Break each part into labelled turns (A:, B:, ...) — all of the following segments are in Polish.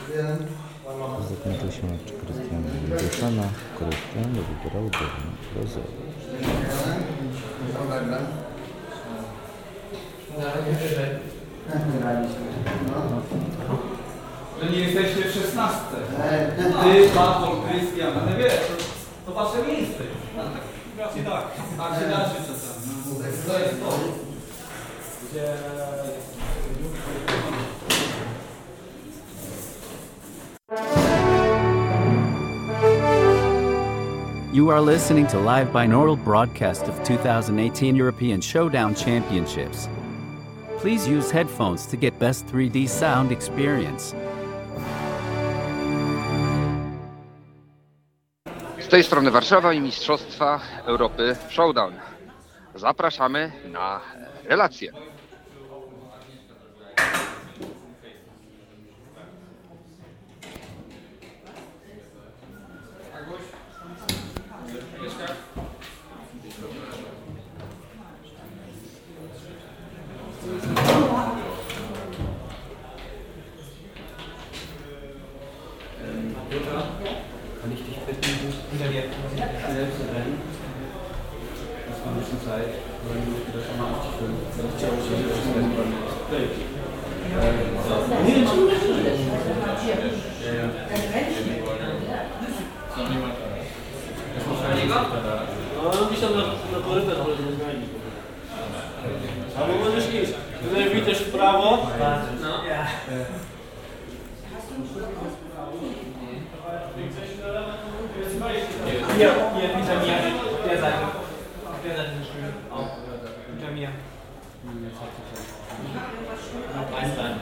A: Zakończył się mecz Krystiana Widzieszana. Krystian wygrał 9-0.
B: Że nie jesteście w 16. Ty, Paweł, Krystian, ale wiesz, to wasze miejsce. Raczej tak. Tak się da czasami. To jest to. Gdzie...
C: You are listening to live binaural broadcast of 2018 European Showdown Championships. Please use headphones to get best 3D sound experience.
D: Z tej strony Warszawa i Mistrzostwa Europy Showdown. Zapraszamy na relacje.
B: Kann ich dich bitten, hinter dir schnell zu rennen? Das war ein bisschen Zeit, weil du das schon mal aufzufüllen. Das ist ja auch schon das Rennen beim
E: Gdzieś tam na korytarz, ale to nie znajdziesz. Albo możesz iść. Tutaj widzisz w prawo. No.
B: Hier, hinter mir. Der Seite. Auf der Seite des Spiels. Auch. Hinter mir. Noch ein Seite.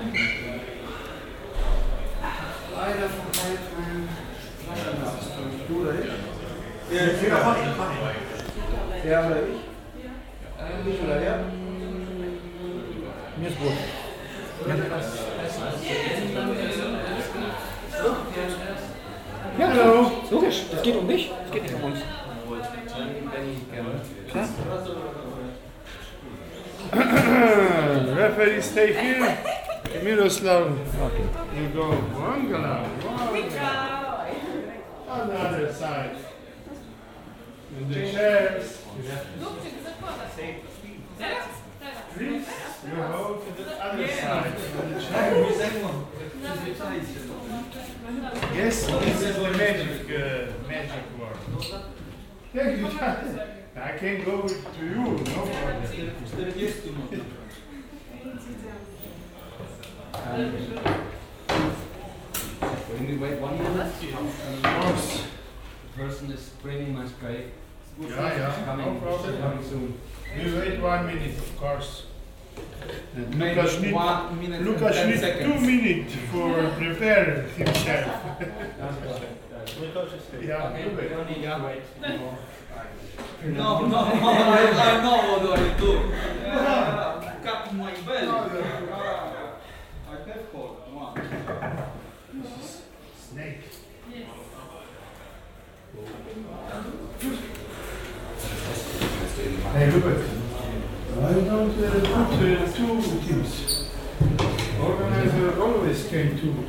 F: Einer von beiden du oder ich? Ja, oder ich? Ich oder er? Mir ist gut. Ja, hallo. Logisch, das geht um mich, das geht nicht um uns. Referee, stay here. Miroslav, you go. Wangala. On the other side. And the chairs. Please, you hold to the other side. The chairs. Yes, this is the magic word. Thank you, John. I can go to you, no problem.
B: When we wait 1 minute,
F: Of course.
B: the person is bringing my spray.
F: Yeah, no problem.
B: Coming soon.
F: We wait 1 minute, of course. And
B: Maybe
F: Lucas
B: 1 minute and
F: Lucas
B: 10
F: needs
B: seconds.
F: 2 minutes for prepare himself. Yeah,
B: Okay,
F: do
B: we
F: it.
B: don't need to wait anymore. No, I know what I do. Cut my belly. I have hold one.
F: Snake. Hey, Rupert. Why don't put 2 teams? Organizer always came 2.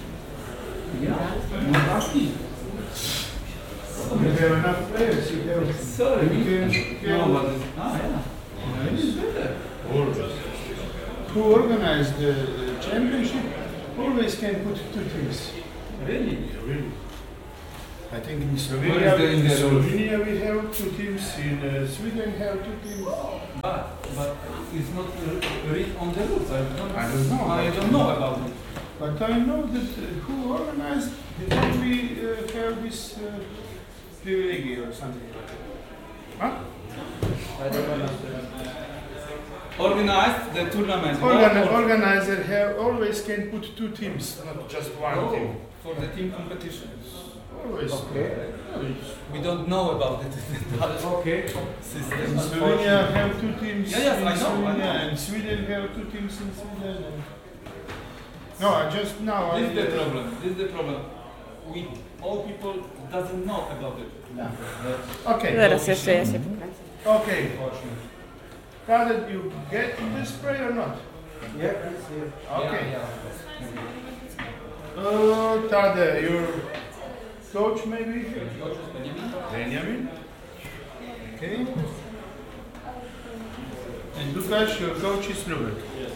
F: You have enough players. You have.
B: Sorry.
F: You can.
B: No, but it's
F: It's better. Always. Who organized the championship always can put 2 teams.
B: really?
F: Really. I think in
B: What
F: Slovenia,
B: is the
F: in
B: rules?
F: Slovenia we have 2 teams. In Sweden have 2 teams.
B: But it's not written on the rules. I don't know. I don't know about it.
F: But I know that who organized we have this privilege or something like that. Huh? I don't understand.
B: Organized the tournament.
F: Organizer have always can put 2 teams, not just 1 team.
B: For the team competition.
F: Always.
B: Okay. We don't know about it. Okay. System.
F: In Slovenia have 2 teams.
B: Yeah, yes,
F: in
B: I know,
F: Slovenia, and Sweden have 2 teams in Sweden. No, I just now.
B: This is the problem. This is the problem. We all people doesn't know about it.
F: Okay.
G: Zaraz jeszcze ja się pokręcę.
F: Okay. How did you get the spray or not?
B: Yeah.
F: Okay. Tade, your coach maybe? Benjamin. Okay. And Lukasz, your coach is Robert.
E: Yes.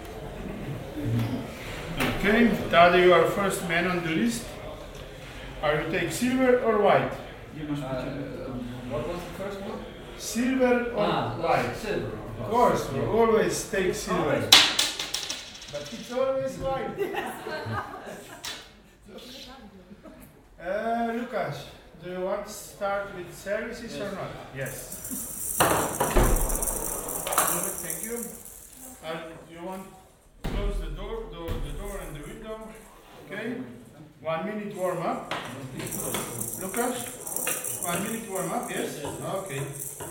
F: Okay, Tade, you are first man on the list. Are you take silver or white?
B: What was the first one?
F: Silver or white?
B: Silver.
F: Of course, we always take silver. But it's always white. Lukasz, do you want to start with services or not? Yes. Good, thank you. You want to close the door and the window? Okay. 1 minute warm up. Lukasz, 1 minute warm up, yes? Okay.